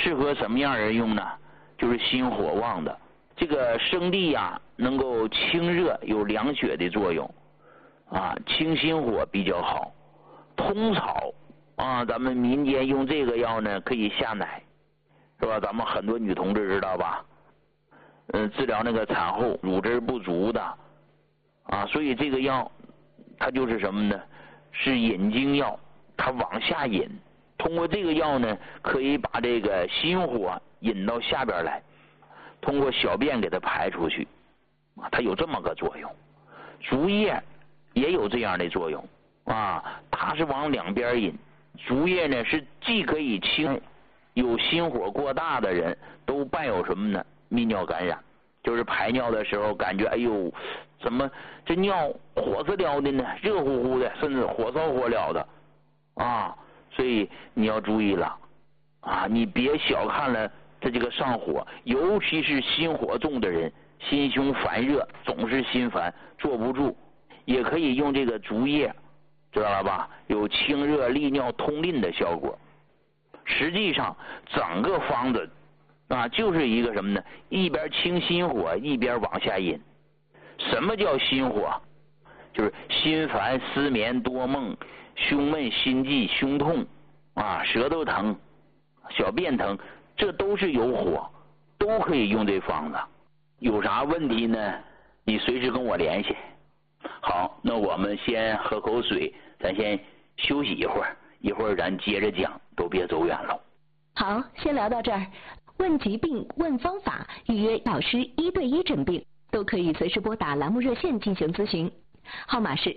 适合什么样人用呢？就是心火旺的。这个生地呀，能够清热有凉血的作用啊，清心火比较好。通草啊，咱们民间用这个药呢，可以下奶，是吧？咱们很多女同志知道吧？治疗那个产后乳汁不足的啊，所以这个药它就是什么呢？是引经药，它往下引。通过这个药呢，可以把这个心火引到下边来，通过小便给它排出去啊，它有这么个作用。竹叶也有这样的作用啊，它是往两边引。竹叶呢是既可以清，有心火过大的人都伴有什么呢？泌尿感染，就是排尿的时候感觉哎呦，怎么这尿火刺撩的呢？热乎乎的，甚至火烧火燎的啊！所以你要注意了啊！你别小看了这个上火，尤其是心火重的人，心胸烦热，总是心烦，坐不住，也可以用这个竹叶，知道了吧？有清热利尿通淋的效果。实际上，整个方子啊，就是一个什么呢？一边清心火，一边往下引。什么叫心火？就是心烦、失眠、多梦、胸闷、心悸、胸痛啊，舌头疼、小便疼，这都是有火，都可以用这方子。有啥问题呢？你随时跟我联系。好，那我们先喝口水，咱先休息一会儿，一会儿咱接着讲，都别走远了。 好，先聊到这儿。问疾病、问方法，预约老师1对1诊病，都可以随时拨打栏目热线进行咨询，号码是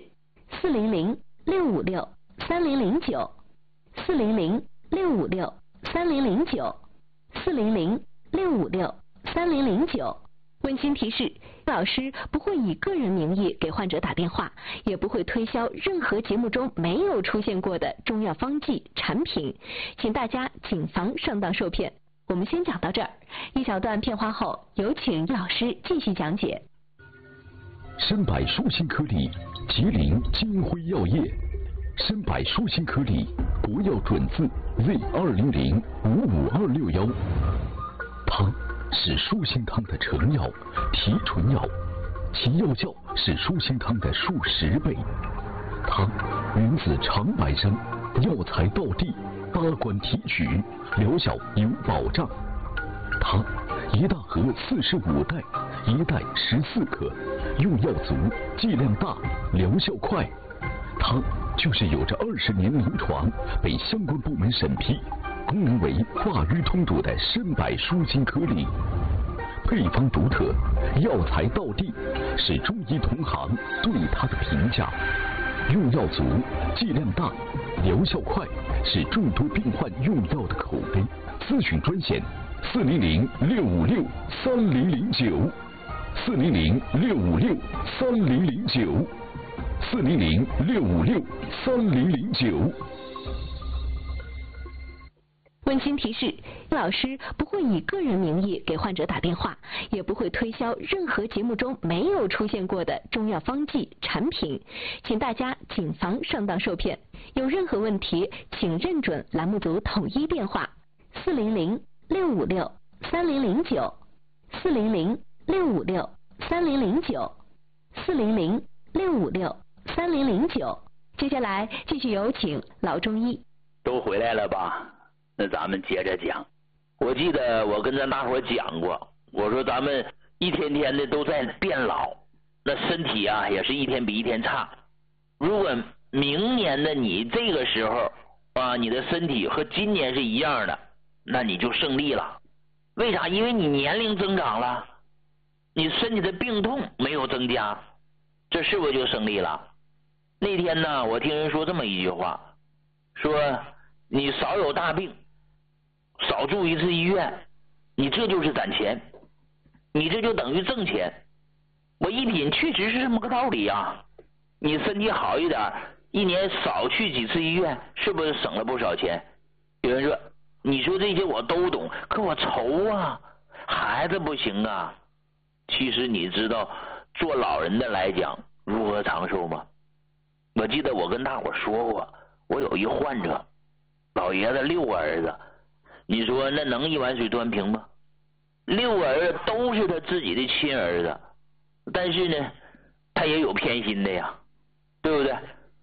400-656-3009，400-656-3009，400-656-3009。温馨提示：老师不会以个人名义给患者打电话，也不会推销任何节目中没有出现过的中药方剂产品，请大家谨防上当受骗。我们先讲到这儿，一小段片花后，有请老师继续讲解。 参柏舒心颗粒，吉林金辉药业。参柏舒心颗粒，国药准字 Z200-55261。它是舒心汤的成药、提纯药，其药效是舒心汤的数10倍。它源自长白山，药材到地，8关提取，疗效有保障。它一大盒45袋，一袋14克，用药足，剂量大，疗效快。它就是有着20年临床，被相关部门审批，功能为化瘀通乳的参柏舒心颗粒。配方独特，药材到地，是中医同行对它的评价。用药足，剂量大，疗效快，是众多病患用药的口碑。咨询专线400-656-3009，400-656-3009，400-656-3009。 温馨提示：老师不会以个人名义给患者打电话，也不会推销任何节目中没有出现过的中药方剂产品，请大家谨防上当受骗。有任何问题，请认准栏目组统一电话400-656-3009，400-656-3009，400-656-3009。接下来继续有请老中医。 都回来了吧？那咱们接着讲。我记得我跟咱大伙讲过，我说咱们一天天的都在变老，那身体啊也是一天比一天差。如果明年的你这个时候啊，你的身体和今年是一样的，那你就胜利了。为啥？因为你年龄增长了，你身体的病痛没有增加，这是不是就胜利了？那天呢，我听人说这么一句话，说你少有大病，少住一次医院，你这就是攒钱，你这就等于挣钱。我一品确实是这么个道理啊。你身体好一点，一年少去几次医院，是不是省了不少钱？有人说，你说这些我都懂，可我愁啊，孩子不行啊。其实你知道做老人的来讲如何长寿吗？我记得我跟大伙说过，我有一患者，老爷子6个儿子， 你说那能一碗水端平吗？6个儿子都是他自己的亲儿子，但是呢他也有偏心的呀，对不对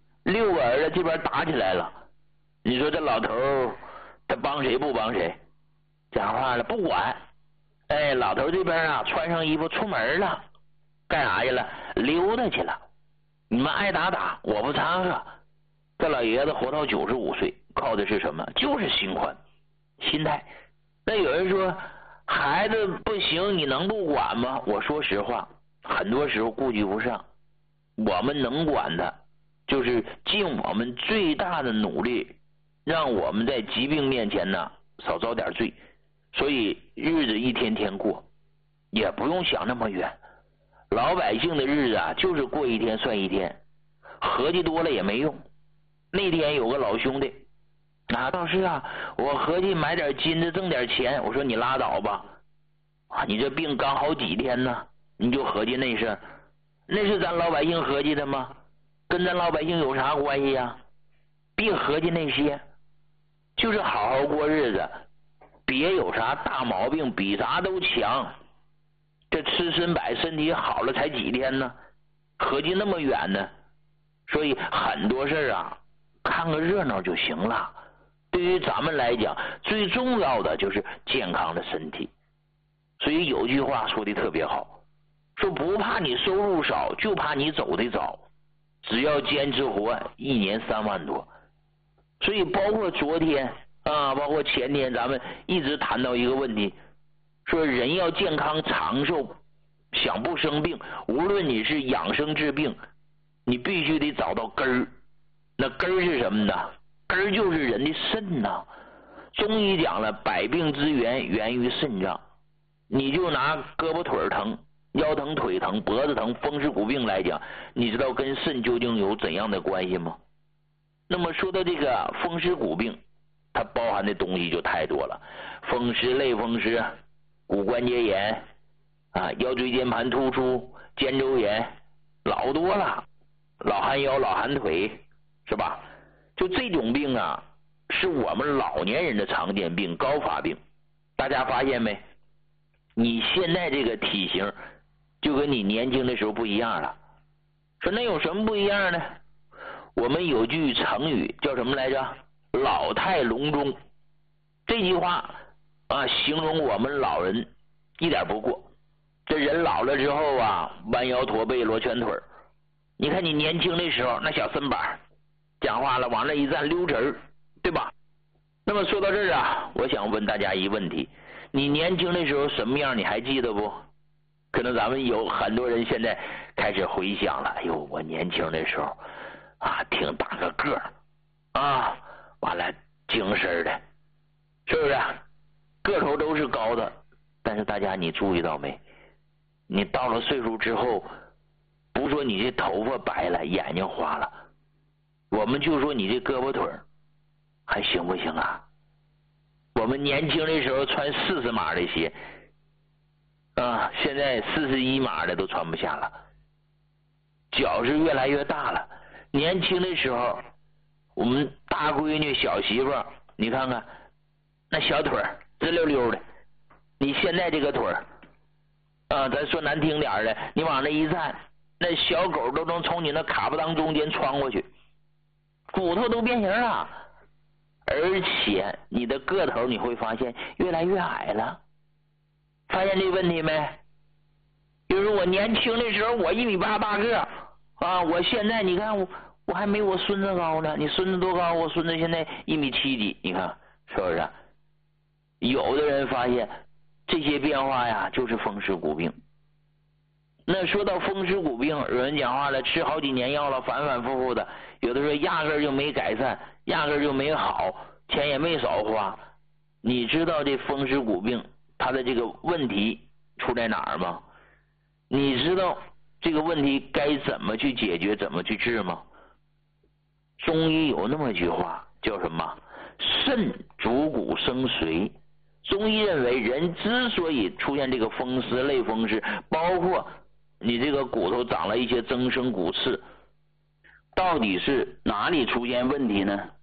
？6个儿子这边打起来了，你说这老头他帮谁不帮谁？讲话了不管，哎，老头这边啊穿上衣服出门了，干啥去了？溜达去了。你们爱打打，我不掺和。这老爷子活到95岁，靠的是什么？就是心宽，心态。那有人说孩子不行，你能不管吗？我说实话，很多时候顾及不上。我们能管的，就是尽我们最大的努力，让我们在疾病面前呢少遭点罪。所以日子一天天过，也不用想那么远。老百姓的日子啊，就是过一天算一天，合计多了也没用。那天有个老兄弟啊，老师啊，我合计买点金子挣点钱。我说你拉倒吧，啊，你这病刚好几天呢，你就合计那事儿，那是咱老百姓合计的吗？跟咱老百姓有啥关系呀？别合计那些，就是好好过日子，别有啥大毛病，比啥都强。这吃参柏身体好了才几天呢，合计那么远呢。所以很多事啊，看个热闹就行了。对于咱们来讲，最重要的就是健康的身体。所以有句话说的特别好，说不怕你收入少，就怕你走得早。只要坚持活，1年3万多。所以包括昨天啊，包括前天，咱们一直谈到一个问题，说人要健康长寿，想不生病，无论你是养生治病，你必须得找到根儿。那根儿是什么呢？根儿就是人的肾呐。中医讲了，百病之源源于肾脏。你就拿胳膊腿疼、腰疼、腿疼、脖子疼、风湿骨病来讲，你知道跟肾究竟有怎样的关系吗？那么说到这个风湿骨病，它包含的东西就太多了，风湿、类风湿、骨关节炎啊、腰椎间盘突出、肩周炎，老多了，老寒腰、老寒腿，是吧？就这种病啊，是我们老年人的常见病、高发病。大家发现没？你现在这个体型就跟你年轻的时候不一样了。说那有什么不一样呢？我们有句成语叫什么来着？老态龙钟。这句话啊，形容我们老人一点不过。这人老了之后啊，弯腰驼背罗圈腿。你看你年轻的时候那小身板，讲话了往那一站溜直儿，对吧？那么说到这儿啊，我想问大家一个问题，你年轻的时候什么样你还记得不？可能咱们有很多人现在开始回想了，哎呦，我年轻的时候啊，挺大个个儿啊，完了精神的，是不是？个头都是高的，但是大家你注意到没？你到了岁数之后，不说你这头发白了，眼睛花了，我们就说你这胳膊腿还行不行啊？我们年轻的时候穿40码的鞋啊，现在41码的都穿不下了，脚是越来越大了。年轻的时候，我们大闺女、小媳妇，你看看那小腿直溜溜的，你现在这个腿啊，咱说难听点的，你往那一站，那小狗都能从你那卡布裆中间穿过去，骨头都变形了。而且你的个头你会发现越来越矮了，发现这个问题没？比如我年轻的时候我1.88米个啊，我现在你看我还没我孙子高呢。你孙子多高？我孙子现在1.7米几，你看是不是？有的人发现这些变化呀，就是风湿骨病。那说到风湿骨病，有人讲话了，吃好几年药了，反反复复的，有的说压根儿就没改善，压根儿就没好，钱也没少花。你知道这风湿骨病它的这个问题出在哪儿吗？你知道这个问题该怎么去解决，怎么去治吗？中医有那么句话叫什么？肾主骨生髓。中医认为人之所以出现这个风湿、类风湿，包括你这个骨头长了一些增生骨刺，到底是哪里出现问题呢？